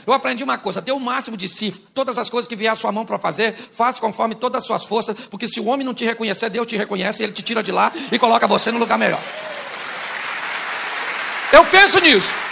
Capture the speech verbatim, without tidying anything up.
Eu aprendi uma coisa, dê o máximo de si. Todas as coisas que vier à sua mão para fazer, faça conforme todas as suas forças, porque se o homem não te reconhecer, Deus te reconhece, ele te tira de lá e coloca você no lugar melhor. Eu penso nisso.